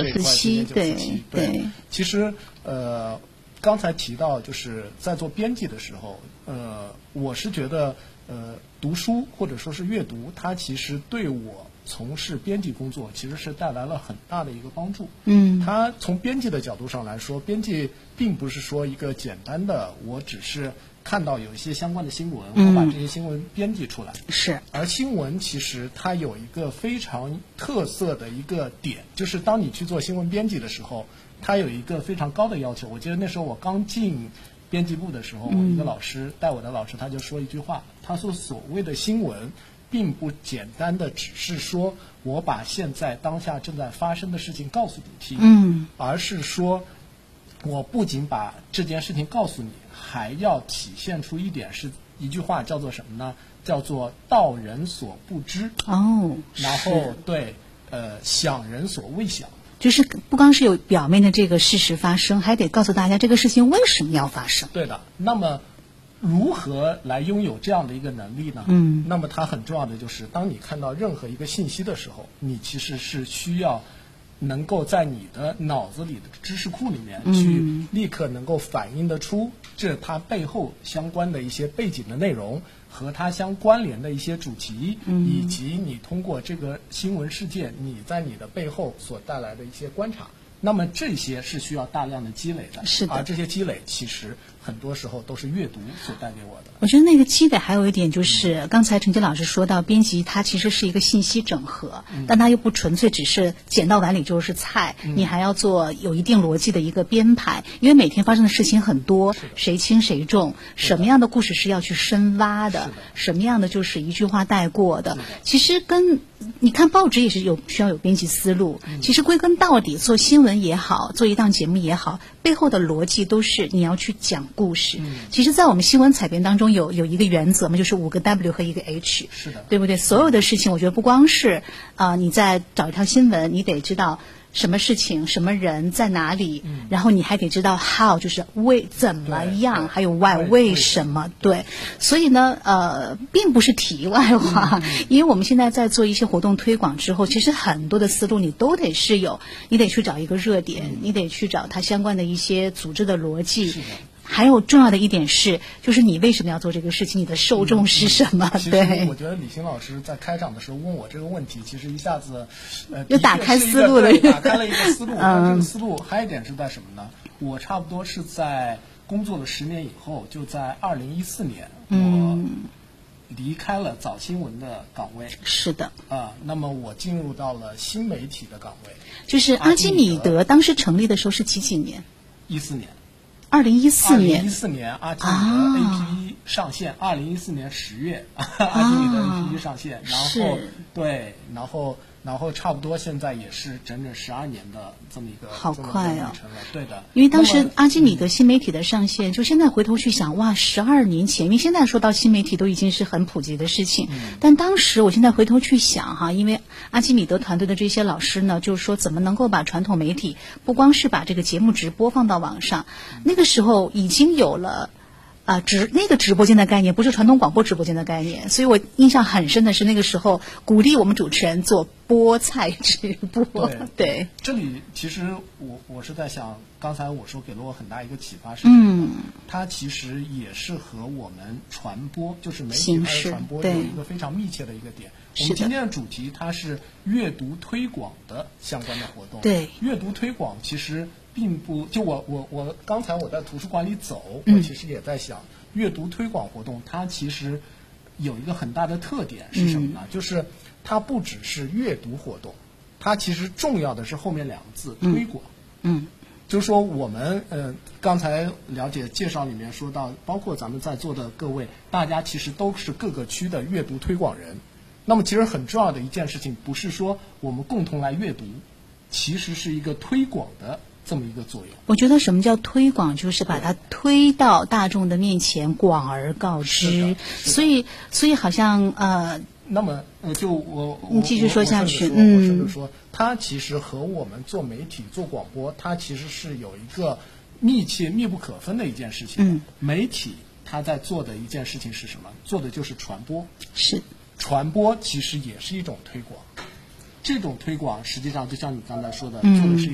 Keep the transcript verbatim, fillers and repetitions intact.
慈禧，对对。其实呃，刚才提到就是在做编辑的时候，呃，我是觉得呃，读书或者说是阅读，它其实对我从事编辑工作其实是带来了很大的一个帮助。 嗯， 它从编辑的角度上来说，编辑并不是说一个简单的我只是看到有一些相关的新闻， 嗯、 我把这些新闻编辑出来。 是。 而新闻其实它有一个非常特色的一个点，就是当你去做新闻编辑的时候，它有一个非常高的要求。我记得那时候我刚进编辑部的时候，我一个老师带我的老师他就说一句话，他说所谓的新闻并不简单的只是说我把现在当下正在发生的事情告诉你听， 嗯， 而是说我不仅把这件事情告诉你，还要体现出一点，是一句话叫做什么呢？叫做道人所不知。 哦， 然后对，呃，想人所未想。 就是不光是有表面的这个事实发生，还得告诉大家这个事情为什么要发生。 对的。那么如何来拥有这样的一个能力呢？ 嗯， 那么它很重要的就是，当你看到任何一个信息的时候，你其实是需要能够在你的脑子里的知识库里面去立刻能够反映得出这它背后相关的一些背景的内容和它相关联的一些主题， 嗯， 以及你通过这个新闻事件你在你的背后所带来的一些观察。那么这些是需要大量的积累的， 是的， 而这些积累其实很多时候都是阅读所带给我的。 我觉得那个积累还有一点就是，嗯、刚才陈杰老师说到，编辑它其实是一个信息整合，嗯、但它又不纯粹只是捡到碗里就是菜，嗯、你还要做有一定逻辑的一个编排，因为每天发生的事情很多，谁轻谁重，什么样的故事是要去深挖的，什么样的就是一句话带过的，其实跟你看报纸也是有需要有编辑思路，嗯、其实归根到底做新闻也好，做一档节目也好，背后的逻辑都是你要去讲故事。嗯、其实在我们新闻采编当中有有一个原则嘛，就是五个 W 和一个 H， 是的， 对不对？所有的事情我觉得不光是啊、呃，你在找一条新闻，你得知道什么事情、什么人在哪里，嗯、然后你还得知道 how， 就是为怎么样，还有 why 为什么。对，所以呢，呃，并不是题外话，嗯、因为我们现在在做一些活动推广之后，其实很多的思路你都得是有，你得去找一个热点，嗯、你得去找它相关的一些组织的逻辑。还有重要的一点是，就是你为什么要做这个事情，你的受众是什么？ 嗯、其实对， 我觉得李欣老师在开场的时候问我这个问题，其实一下子呃又打开思路了， 打开了一个思路。嗯，这个思路还有一点是在什么呢？我差不多是在工作了十年以后，就在二零一四年，我离开了早新闻的岗位。 是的。 啊、呃，那么我进入到了新媒体的岗位。 就是阿基米德当时成立的时候是几几年？ 一四年。 二零一四年， 二零一四年阿基米德 A P P 上线。二零一四年十月，啊、阿基米德 A P P 上线，然后对，然后然后差不多现在也是整整十二年的这么一个好快啊！ 对的， 因为当时阿基米德新媒体的上线，就现在回头去想，哇，十二年前，因为现在说到新媒体都已经是很普及的事情，嗯、但当时我现在回头去想哈，因为阿基米德团队的这些老师呢，就是说怎么能够把传统媒体不光是把这个节目直播放到网上，嗯、那个时候已经有了。啊，直那个直播间的概念不是传统广播直播间的概念，所以我印象很深的是那个时候鼓励我们主持人做菠菜直播。 对， 对这里其实我我是在想，刚才我说给了我很大一个启发是什么？嗯，它其实也是和我们传播，就是媒体它的传播有一个非常密切的一个点。我们今天的主题它是阅读推广的相关的活动。 对， 阅读推广其实。并不，就我我我刚才我在图书馆里走，我其实也在想，嗯、阅读推广活动它其实有一个很大的特点是什么呢？嗯、就是它不只是阅读活动，它其实重要的是后面两个字、嗯、推广。嗯，就是说我们呃刚才了解介绍里面说到，包括咱们在座的各位，大家其实都是各个区的阅读推广人。那么其实很重要的一件事情，不是说我们共同来阅读，其实是一个推广的。这么一个作用， 我觉得什么叫推广，就是把它推到大众的面前，广而告之。所以，所以好像呃， 那么呃，就我你继续说下去， 嗯，我甚至说，它其实和我们做媒体、做广播，它其实是有一个密切、密不可分的一件事情。嗯，媒体它在做的一件事情是什么？做的就是传播。 是， 传播其实也是一种推广。这种推广实际上就像你刚才说的，做的是。